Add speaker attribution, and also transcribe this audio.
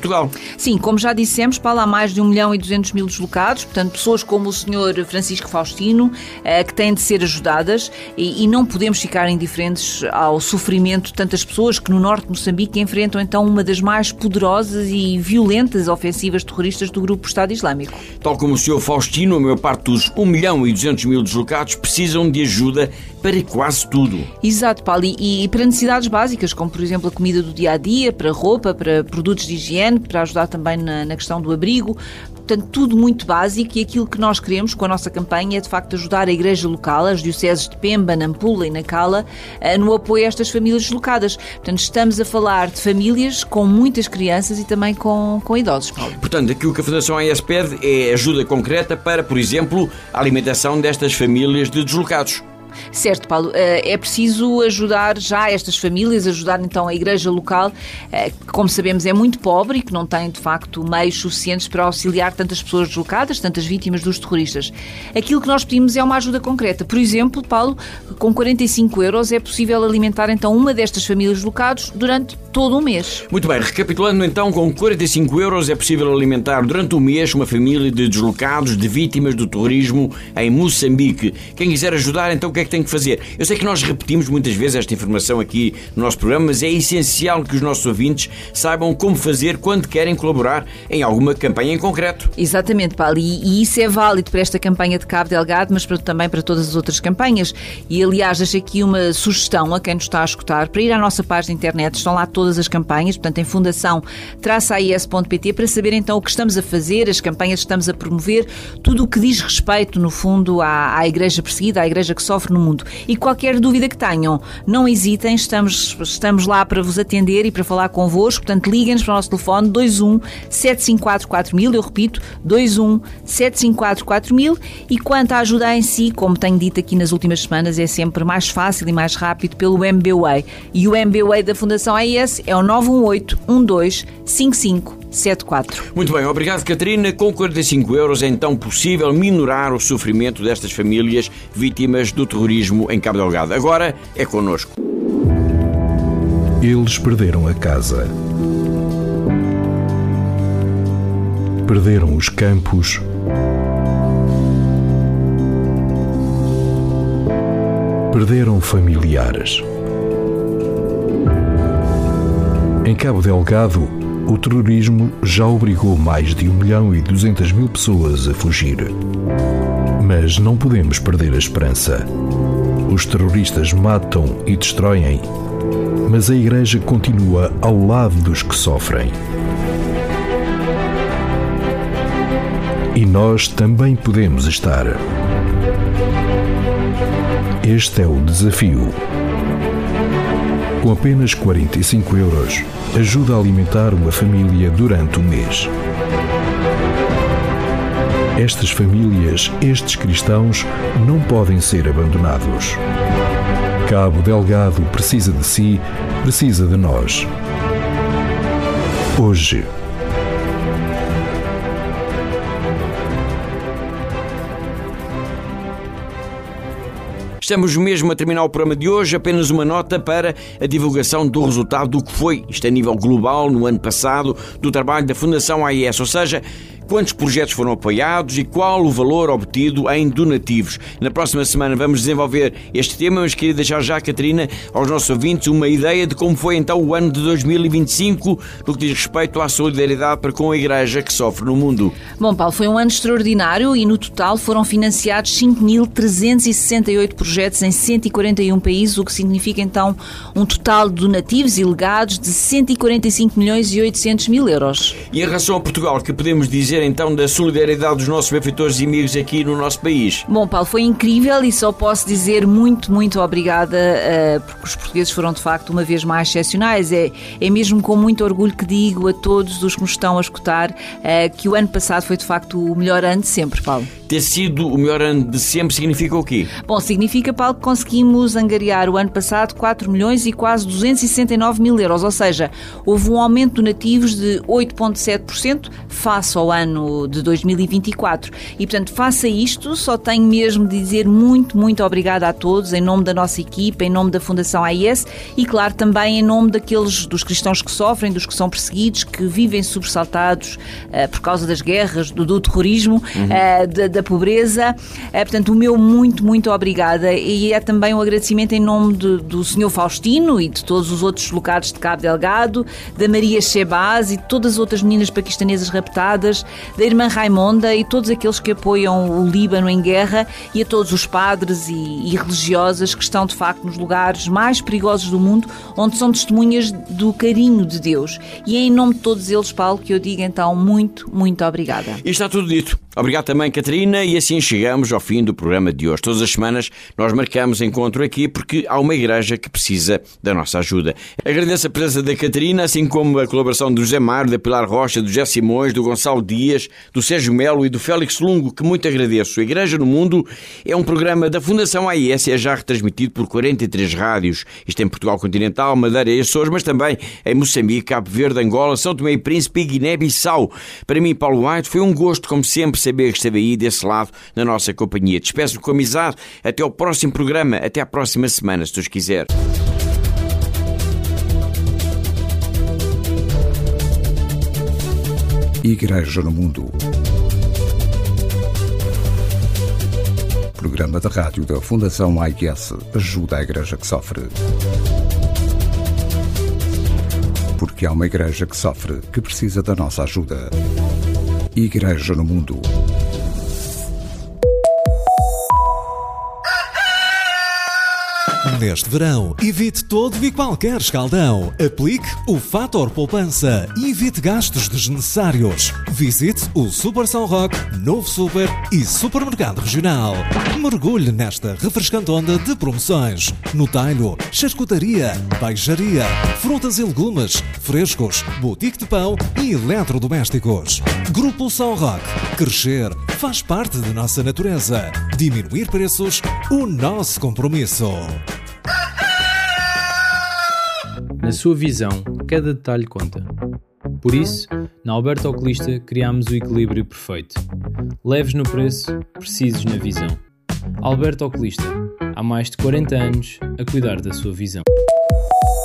Speaker 1: Portugal.
Speaker 2: Sim, como já dissemos, Paulo, há mais de 1.200.000 deslocados, portanto, pessoas como o Sr. Francisco Faustino, que têm de ser ajudadas e não podemos ficar indiferentes ao sofrimento de tantas pessoas que no norte de Moçambique enfrentam então uma das mais poderosas e violentas ofensivas terroristas do grupo Estado Islâmico.
Speaker 1: Tal como o Sr. Faustino, a maior parte dos 1.200.000 deslocados precisam de ajuda para quase tudo.
Speaker 2: Exato, Paulo, e para necessidades básicas, como por exemplo a comida do dia-a-dia, para roupa, para produtos de higiene, para ajudar também na questão do abrigo. Portanto, tudo muito básico, e aquilo que nós queremos com a nossa campanha é de facto ajudar a Igreja local, as dioceses de Pemba, Nampula e Nacala, no apoio a estas famílias deslocadas. Portanto, estamos a falar de famílias com muitas crianças e também com idosos, Paulo.
Speaker 1: Portanto, aquilo que a Fundação AES pede é ajuda concreta para, por exemplo, a alimentação destas famílias de deslocados.
Speaker 2: Certo, Paulo, é preciso ajudar já estas famílias, ajudar então a Igreja local, que como sabemos é muito pobre e que não tem de facto meios suficientes para auxiliar tantas pessoas deslocadas, tantas vítimas dos terroristas. Aquilo que nós pedimos é uma ajuda concreta. Por exemplo, Paulo, com 45 euros é possível alimentar então uma destas famílias deslocados durante todo um mês.
Speaker 1: Muito bem, recapitulando então, com 45 euros é possível alimentar durante um mês uma família de deslocados, de vítimas do terrorismo em Moçambique. Quem quiser ajudar, então o que é que tem que fazer? Eu sei que nós repetimos muitas vezes esta informação aqui no nosso programa, mas é essencial que os nossos ouvintes saibam como fazer quando querem colaborar em alguma campanha em concreto.
Speaker 2: Exatamente, Paulo, e isso é válido para esta campanha de Cabo Delgado, mas também para todas as outras campanhas. E aliás, deixo aqui uma sugestão a quem nos está a escutar para ir à nossa página de internet, estão lá todas as campanhas, portanto em fundação-aes.pt, para saber então o que estamos a fazer, as campanhas que estamos a promover, tudo o que diz respeito, no fundo, à Igreja perseguida, à Igreja que sofre no mundo. E qualquer dúvida que tenham, não hesitem, estamos lá para vos atender e para falar convosco, portanto liguem-nos para o nosso telefone 21 754 4000, eu repito, 21 754 4000, e quanto à ajuda em si, como tenho dito aqui nas últimas semanas, é sempre mais fácil e mais rápido pelo MBWay. E o MBWay da Fundação AES é o 918 12 5574.
Speaker 1: Muito bem, obrigado, Catarina. Com 45 euros é então possível minorar o sofrimento destas famílias vítimas do terrorismo em Cabo Delgado. Agora é connosco.
Speaker 3: Eles perderam a casa. Perderam os campos. Perderam familiares. Em Cabo Delgado, o terrorismo já obrigou mais de 1.200.000 pessoas a fugir. Mas não podemos perder a esperança. Os terroristas matam e destroem, mas a Igreja continua ao lado dos que sofrem. E nós também podemos estar. Este é o desafio. Com apenas 45 euros, ajuda a alimentar uma família durante um mês. Estas famílias, estes cristãos, não podem ser abandonados. Cabo Delgado precisa de si, precisa de nós. Hoje.
Speaker 1: Estamos mesmo a terminar o programa de hoje. Apenas uma nota para a divulgação do resultado do que foi, isto a nível global, no ano passado, do trabalho da Fundação AES, ou seja, quantos projetos foram apoiados e qual o valor obtido em donativos. Na próxima semana vamos desenvolver este tema, mas queria deixar já, Catarina, aos nossos ouvintes uma ideia de como foi então o ano de 2025 no que diz respeito à solidariedade para com a Igreja que sofre no mundo.
Speaker 2: Bom, Paulo, foi um ano extraordinário e no total foram financiados 5.368 projetos em 141 países, o que significa então um total de donativos e legados de 145.800.000 euros.
Speaker 1: E em relação a Portugal, que podemos dizer então da solidariedade dos nossos benfeitores e amigos aqui no nosso país?
Speaker 2: Bom, Paulo, foi incrível e só posso dizer muito, muito obrigada, porque os portugueses foram de facto uma vez mais excepcionais. É mesmo com muito orgulho que digo a todos os que nos estão a escutar que o ano passado foi de facto o melhor ano de sempre, Paulo.
Speaker 1: ter sido o melhor ano de sempre significa o quê?
Speaker 2: Bom, significa, Paulo, que conseguimos angariar o ano passado 4 milhões e quase 269 mil euros, ou seja, houve um aumento de donativos de 8,7% face ao ano de 2024. E, portanto, face a isto, só tenho mesmo de dizer muito, muito obrigada a todos, em nome da nossa equipa, em nome da Fundação AIS e, claro, também em nome dos cristãos que sofrem, dos que são perseguidos, que vivem sobressaltados por causa das guerras, do terrorismo, da pobreza. Portanto, o meu muito, muito obrigada. E é também um agradecimento em nome do Sr. Faustino e de todos os outros deslocados de Cabo Delgado, da Maria Shebaz e de todas as outras meninas paquistanesas raptadas, da irmã Raimonda e todos aqueles que apoiam o Líbano em guerra e a todos os padres e religiosas que estão, de facto, nos lugares mais perigosos do mundo, onde são testemunhas do carinho de Deus. E é em nome de todos eles, Paulo, que eu digo então muito, muito obrigada.
Speaker 1: E está tudo dito. Obrigado também, Catarina, e assim chegamos ao fim do programa de hoje. Todas as semanas nós marcamos encontro aqui porque há uma igreja que precisa da nossa ajuda. Agradeço a presença da Catarina, assim como a colaboração do José Mário, da Pilar Rocha, do José Simões, do Gonçalo Dias, do Sérgio Melo e do Félix Lungo, que muito agradeço. A Igreja no Mundo é um programa da Fundação AIS e é já retransmitido por 43 rádios. Isto em Portugal continental, Madeira e Açores, mas também em Moçambique, Cabo Verde, Angola, São Tomé e Príncipe e Guiné-Bissau. Para mim, Paulo White, foi um gosto, como sempre, saber que esteve aí desse lado na nossa companhia. Despeço-me com amizade. Até ao próximo programa. Até à próxima semana, se Deus quiser.
Speaker 3: Igreja no Mundo. Programa da rádio da Fundação AIS ajuda a igreja que sofre. Porque há uma igreja que sofre, que precisa da nossa ajuda. Igreja no Mundo.
Speaker 4: Neste verão, evite todo e qualquer escaldão. Aplique o Fator Poupança e evite gastos desnecessários. Visite o Super São Roque, Novo Super e Supermercado Regional. Mergulhe nesta refrescante onda de promoções. No talho, charcutaria, peixaria, frutas e legumes, frescos, boutique de pão e eletrodomésticos. Grupo São Roque. Crescer faz parte da nossa natureza. Diminuir preços, o nosso compromisso.
Speaker 5: Na sua visão, cada detalhe conta. Por isso, na Alberto Oculista criámos o equilíbrio perfeito. Leves no preço, precisos na visão. Alberto Oculista, há mais de 40 anos a cuidar da sua visão.